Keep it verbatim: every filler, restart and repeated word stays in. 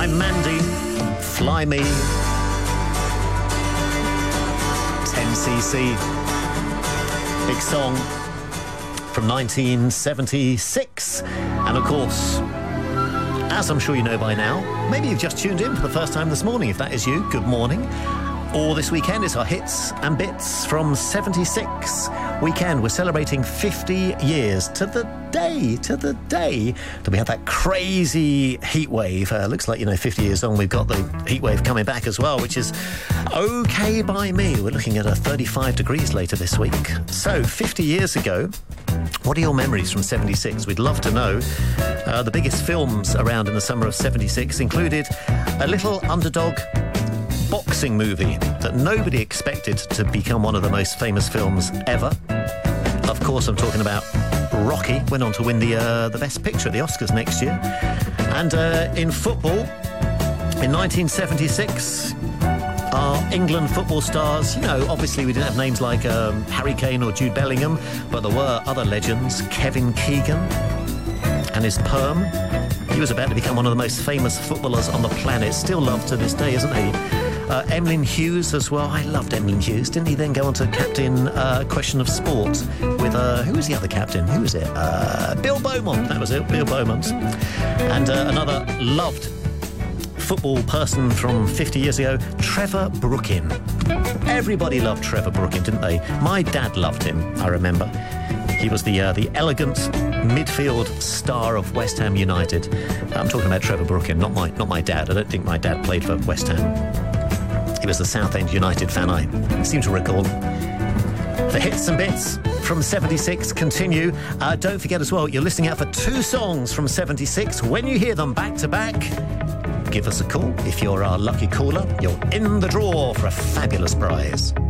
Mandy, Fly Me, ten C C, big song from nineteen seventy-six. And of course, as I'm sure you know by now, maybe you've just tuned in for the first time this morning. If that is you, good morning. Or this weekend, it's our Hits and Bits from seventy-six weekend. We're celebrating fifty years to the day, to the day that we had that crazy heat wave. Uh, looks like, you know, fifty years on, we've got the heat wave coming back as well, which is okay by me. We're looking at a thirty-five degrees later this week. So, fifty years ago, what are your memories from seventy-six? We'd love to know. Uh, the biggest films around in the summer of seventy-six included a little underdog boxing movie that nobody expected to become one of the most famous films ever. Of course, I'm talking about Rocky. Went on to win the uh, the Best Picture at the Oscars next year. And uh, in football, in nineteen seventy-six, our England football stars, you know, obviously we didn't have names like um, Harry Kane or Jude Bellingham, but there were other legends. Kevin Keegan and his perm. He was about to become one of the most famous footballers on the planet. Still loved to this day, isn't he? Uh, Emlyn Hughes as well. I loved Emlyn Hughes. Didn't he then go on to captain uh, Question of Sport with, uh, who was the other captain? Who was it? Uh, Bill Beaumont. That was it, Bill Beaumont. And uh, another loved football person from fifty years ago, Trevor Brooking. Everybody loved Trevor Brooking, didn't they? My dad loved him, I remember. He was the uh, the elegant midfield star of West Ham United. I'm talking about Trevor Brooking, not my not my dad. I don't think my dad played for West Ham. He was the Southend United fan, I seem to recall. The Hits and Bits from seventy-six continue. Uh, don't forget as well, you're listening out for two songs from seventy-six. When you hear them back to back, give us a call. If you're our lucky caller, you're in the draw for a fabulous prize.